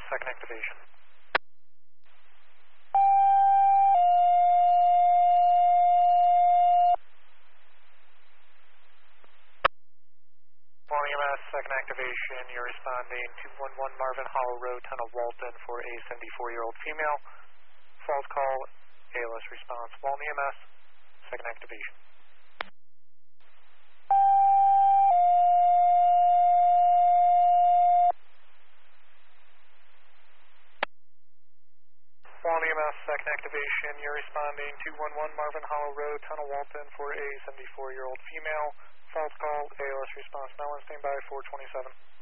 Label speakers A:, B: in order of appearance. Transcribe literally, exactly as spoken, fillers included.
A: second activation. Falling E M S, second activation. You're responding to one one Marvin Hollow Road, Tunnel Walton for a seventy-four-year-old female. False call, A L S response. Walton E M S, second activation. Walton E M S, second activation. You're responding to one one Marvin Hollow Road, Tunnel Walton for a seventy-four-year-old female. False call, A L S response. Now on standby, four twenty-seven.